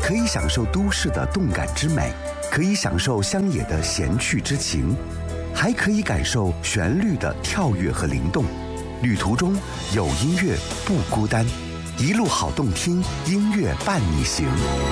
可以享受都市的动感之美，可以享受乡野的闲趣之情，还可以感受旋律的跳跃和灵动。旅途中有音乐不孤单，一路好动听，音乐伴你行。